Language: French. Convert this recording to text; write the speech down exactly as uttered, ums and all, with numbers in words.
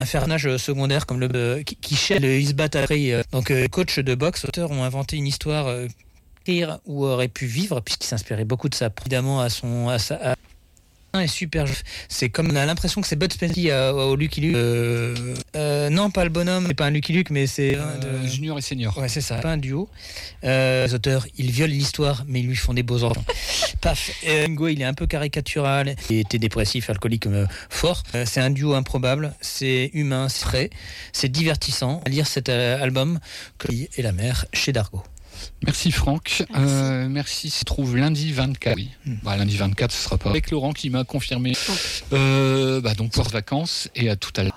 personnage secondaire comme le euh, qui, qui cherche le Isbat après. Euh, donc, euh, coach de boxe, auteurs ont inventé une histoire euh, écrire ou aurait pu vivre, puisqu'il s'inspirait beaucoup de ça, évidemment, à son. À sa, à... est super. C'est comme on a l'impression que c'est Bud Spencer euh, au Lucky Luke. Euh, euh, non, pas le bonhomme, c'est pas un Lucky Luke, mais c'est euh, de... Junior et Senior. Ouais, c'est ça, pas un duo. Euh, les auteurs, ils violent l'histoire, mais ils lui font des beaux enfants. Paf. Ngo, il est un peu caricatural. Il était dépressif, alcoolique, euh, fort. Euh, c'est un duo improbable. C'est humain, c'est frais, c'est divertissant. À lire cet euh, album, Chloé et la mer, chez Dargaud. Merci Franck. Merci. Euh, merci. Se trouve lundi vingt-quatre. Oui. Mm. Bah, lundi vingt-quatre, ce sera pas avec Laurent qui m'a confirmé. Oh. Euh, bah, donc pour vacances et à tout à l'heure.